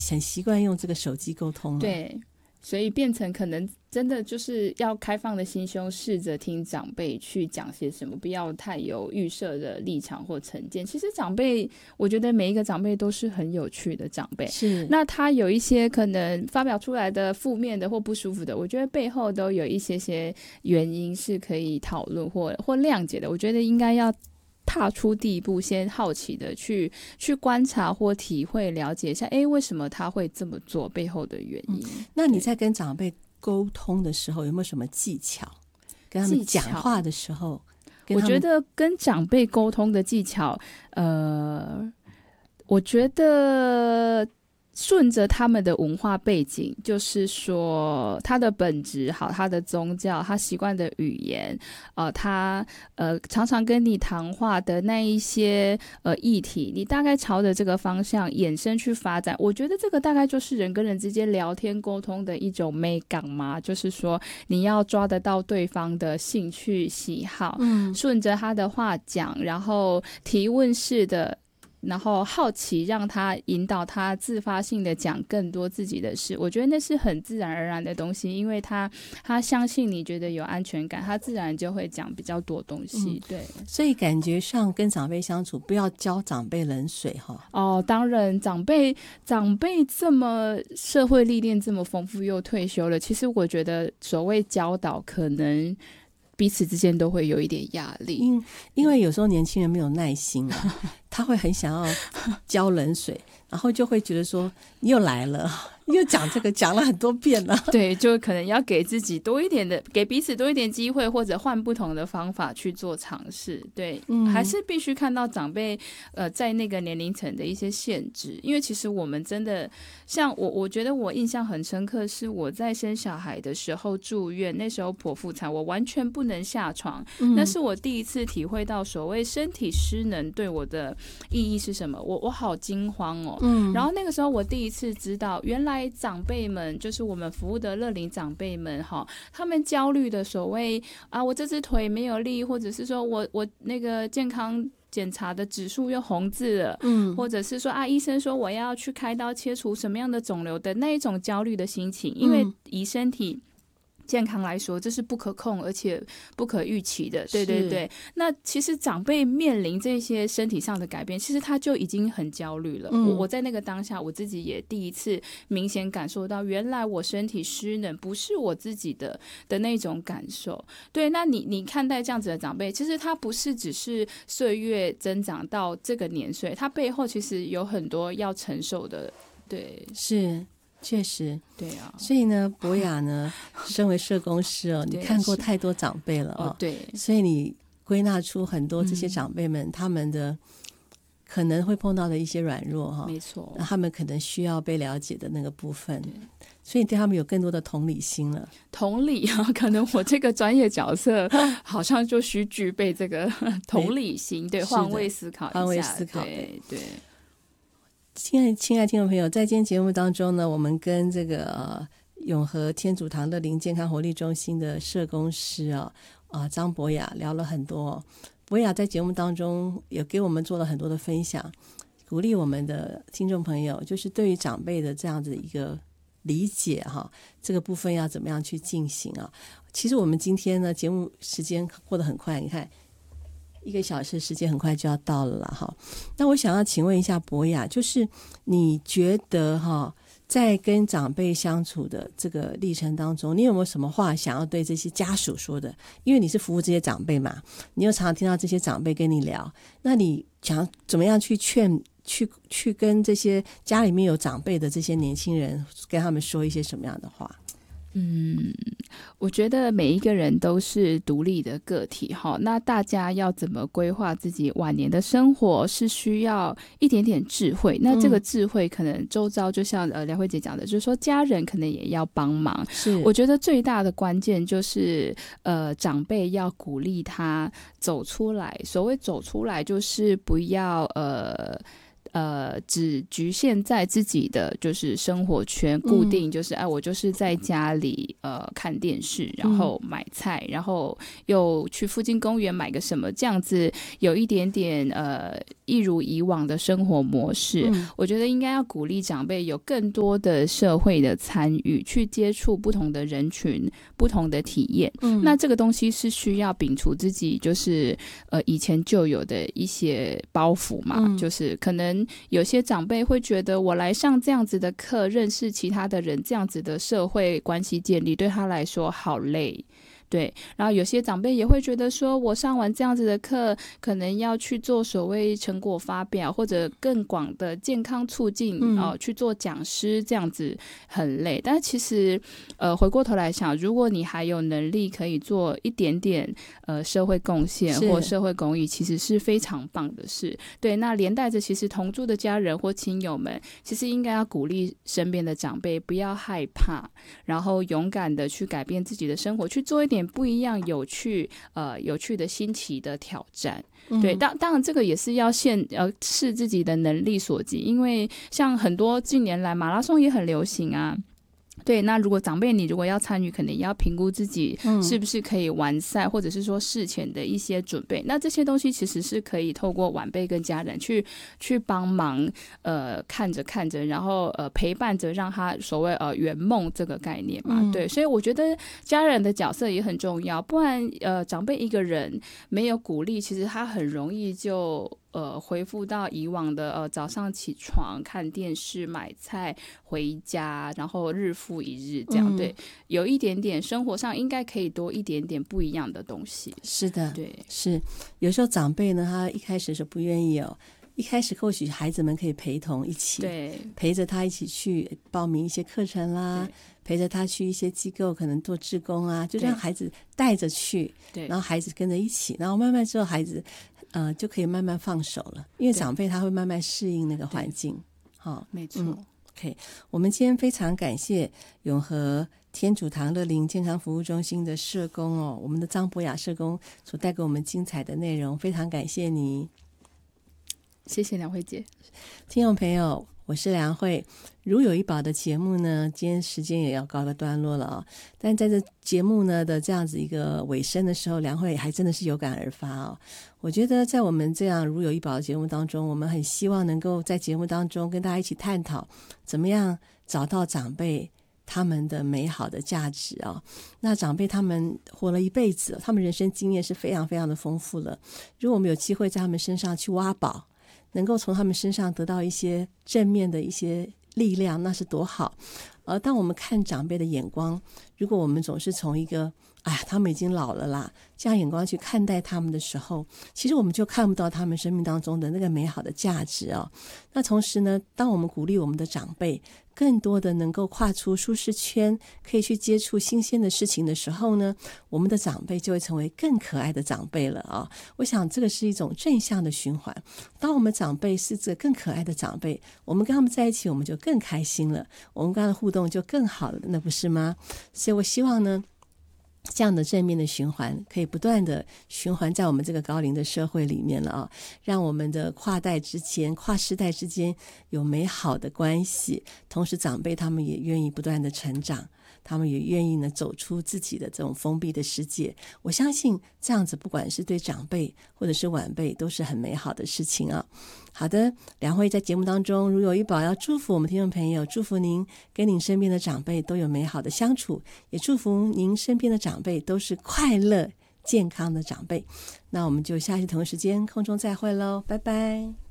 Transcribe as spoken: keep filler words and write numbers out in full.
很习惯用这个手机沟通了。 对，所以变成可能真的就是要开放的心胸，试着听长辈去讲些什么，不要太有预设的立场或成见。其实长辈，我觉得每一个长辈都是很有趣的长辈， 是那他有一些可能发表出来的负面的或不舒服的，我觉得背后都有一些些原因是可以讨论或或谅解的。我觉得应该要踏出第一步，先好奇的去去观察或体会了解一下，哎，为什么他会这么做背后的原因。 嗯、那你在跟长辈沟通的时候有没有什么技巧？跟他们讲话的时候， 我觉得跟长辈沟通的技巧，呃，我觉得顺着他们的文化背景，就是说他的本质好，他的宗教，他习惯的语言，呃，他呃常常跟你谈话的那一些呃议题，你大概朝着这个方向衍生去发展。我觉得这个大概就是人跟人之间聊天沟通的一种美感嘛，就是说你要抓得到对方的兴趣喜好，嗯，顺着他的话讲，然后提问式的。然后好奇让他引导他自发性的讲更多自己的事，我觉得那是很自然而然的东西，因为他他相信你觉得有安全感，他自然就会讲比较多东西、嗯、对， 所以感觉上跟长辈相处不要浇长辈冷水哈。 哦，当然长辈长辈这么社会历练这么丰富又退休了，其实我觉得所谓教导可能彼此之间都会有一点压力， 因因为有时候年轻人没有耐心啊，他会很想要浇冷水，然后就会觉得说你又来了，你又讲这个讲了很多遍了。 对，就可能要给自己多一点的，给彼此多一点机会，或者换不同的方法去做尝试。对、嗯，还是必须看到长辈呃在那个年龄层的一些限制，因为其实我们真的像我，我觉得我印象很深刻，是我在生小孩的时候住院，那时候剖腹产，我完全不能下床、嗯，那是我第一次体会到所谓身体失能对我的意义是什么，我我好惊慌哦。嗯，然后那个时候我第一次知道，原来长辈们就是我们服务的乐龄长辈们哈，他们焦虑的所谓啊，我这只腿没有力，或者是说我我那个健康检查的指数又红字了，嗯，或者是说啊，医生说我要去开刀切除什么样的肿瘤的那一种焦虑的心情，因为以身体健康来说，这是不可控而且不可预期的，对对对。那其实长辈面临这些身体上的改变，其实他就已经很焦虑了、嗯、我, 我在那个当下我自己也第一次明显感受到，原来我身体失能不是我自己的的那种感受。对，那你你看待这样子的长辈，其实他不是只是岁月增长到这个年岁，他背后其实有很多要承受的。对， 是确实， 对啊， 所以呢，博雅呢，身为社工师哦，你看过太多长辈了 哦, 哦， 对， 所以你归纳出很多这些长辈们、嗯、他们的可能会碰到的一些软弱哈、哦， 没错， 他们可能需要被了解的那个部分，所以对他们有更多的同理心了。 同理啊，可能我这个专业角色好像就需具备这个同理心，对，换位思考一下， 换位思考， 对对。 亲爱亲爱听众朋友，在今天节目当中呢，我们跟这个、呃、永和天主堂乐龄健康活力中心的社工师啊啊、呃、张博雅聊了很多、哦。博雅在节目当中也给我们做了很多的分享，鼓励我们的听众朋友，就是对于长辈的这样子一个理解哈，这个部分要怎么样去进行啊？其实我们今天呢，节目时间过得很快，你看。一个小时时间很快就要到了啦哈，那我想要请问一下博雅，就是你觉得哈，在跟长辈相处的这个历程当中，你有没有什么话想要对这些家属说的？因为你是服务这些长辈嘛，你又常常听到这些长辈跟你聊，那你想怎么样去劝去去跟这些家里面有长辈的这些年轻人，跟他们说一些什么样的话？ 嗯，我觉得每一个人都是独立的个体哈，那大家要怎么规划自己晚年的生活，是需要一点点智慧。那这个智慧可能周遭就像呃梁慧姐讲的，就是说家人可能也要帮忙。 是， 我觉得最大的关键就是呃长辈要鼓励他走出来。所谓走出来，就是不要呃。 呃，只局限在自己的就是生活圈，固定就是、嗯、哎，我就是在家里呃看电视，然后买菜，然后又去附近公园买个什么，这样子有一点点呃一如以往的生活模式。嗯、我觉得应该要鼓励长辈有更多的社会的参与，去接触不同的人群、不同的体验。嗯、那这个东西是需要摒除自己就是呃以前就有的一些包袱嘛，嗯、就是可能。有些长辈会觉得我来上这样子的课，认识其他的人，这样子的社会关系建立对他来说好累。对，然后有些长辈也会觉得说我上完这样子的课可能要去做所谓成果发表或者更广的健康促进、嗯呃、去做讲师，这样子很累。但其实呃，回过头来想，如果你还有能力可以做一点点呃社会贡献或社会公益，其实是非常棒的事。对，那连带着其实同住的家人或亲友们其实应该要鼓励身边的长辈不要害怕，然后勇敢的去改变自己的生活，去做一点不一样有趣呃有趣的新奇的挑战。对，当当然这个也是要限呃视自己的能力所及，因为像很多近年来马拉松也很流行啊。对，那如果长辈你如果要参与，可能也要评估自己是不是可以完赛、嗯、或者是说事前的一些准备。那这些东西其实是可以透过晚辈跟家人去去帮忙，呃，看着看着，然后呃陪伴着，让他所谓呃圆梦这个概念嘛。嗯、对，所以我觉得家人的角色也很重要，不然呃长辈一个人没有鼓励，其实他很容易就。呃，恢复到以往的呃，早上起床看电视、买菜、回家，然后日复一日这样。嗯、对，有一点点生活上应该可以多一点点不一样的东西。 是的， 对， 是有时候长辈呢，他一开始是不愿意哦。一开始或许孩子们可以陪同一起， 对， 陪着他一起去报名一些课程啦，陪着他去一些机构可能做志工啊，就让孩子带着去，对，然后孩子跟着一起，然后慢慢之后孩子呃就可以慢慢放手了，因为长辈他会慢慢适应那个环境。好， 没错。 嗯 OK， 我们今天非常感谢永和天主堂乐龄健康服务中心的社工哦，我们的张博雅社工所带给我们精彩的内容，非常感谢你。 谢谢梁慧姐。 听众朋友，我是梁慧。如有一宝的节目呢，今天时间也要告个段落了啊、哦。但在这节目呢的这样子一个尾声的时候，梁慧还真的是有感而发哦。我觉得在我们这样如有一宝的节目当中，我们很希望能够在节目当中跟大家一起探讨，怎么样找到长辈他们的美好的价值啊、哦。那长辈他们活了一辈子，他们人生经验是非常非常的丰富了。如果我们有机会在他们身上去挖宝，能够从他们身上得到一些正面的一些力量，那是多好。而当我们看长辈的眼光，如果我们总是从一个哎呀他们已经老了啦这样眼光去看待他们的时候，其实我们就看不到他们生命当中的那个美好的价值哦。那同时呢，当我们鼓励我们的长辈更多的能够跨出舒适圈，可以去接触新鲜的事情的时候呢，我们的长辈就会成为更可爱的长辈了啊！我想这个是一种正向的循环。当我们长辈是这更可爱的长辈，我们跟他们在一起，我们就更开心了，我们跟他的互动就更好了，那不是吗？所以我希望呢，这样的正面的循环可以不断的循环在我们这个高龄的社会里面了啊，让我们的跨代之间、跨世代之间有美好的关系，同时长辈他们也愿意不断的成长，他们也愿意呢走出自己的这种封闭的世界。我相信这样子不管是对长辈或者是晚辈都是很美好的事情啊。好的，梁慧在节目当中如有一宝要祝福我们听众朋友，祝福您跟您身边的长辈都有美好的相处，也祝福您身边的长辈都是快乐健康的长辈。那我们就下期同一时间空中再会咯，拜拜。